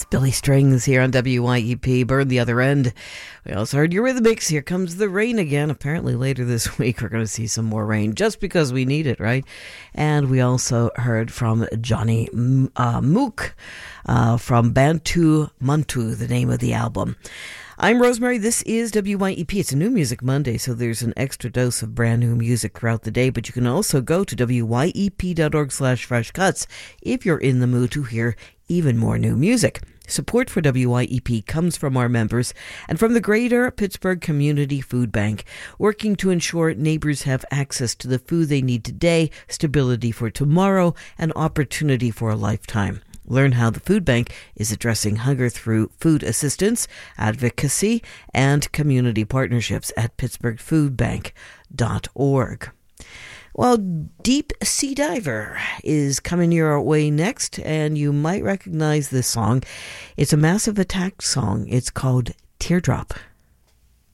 Billy Strings here on WYEP, Burn the Other End. We also heard Eurythmics, Here Comes the Rain Again. Apparently later this week we're going to see some more rain, just because we need it, right? And we also heard from Johnny Mook from Bantu Muntu, the name of the album. I'm Rosemary. This is WYEP. It's a New Music Monday, so there's an extra dose of brand new music throughout the day, but you can also go to wyep.org/freshcuts if you're in the mood to hear even more new music. Support for WYEP comes from our members and from the Greater Pittsburgh Community Food Bank, working to ensure neighbors have access to the food they need today, stability for tomorrow, and opportunity for a lifetime. Learn how the food bank is addressing hunger through food assistance, advocacy, and community partnerships at pittsburghfoodbank.org. Well, Deep Sea Diver is coming your way next, and you might recognize this song. It's a Massive Attack song. It's called Teardrop.